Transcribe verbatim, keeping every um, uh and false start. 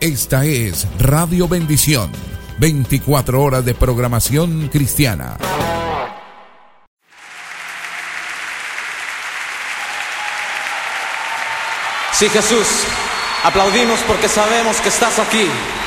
Esta es Radio Bendición, veinticuatro horas de programación cristiana. Sí, Jesús, aplaudimos porque sabemos que estás aquí.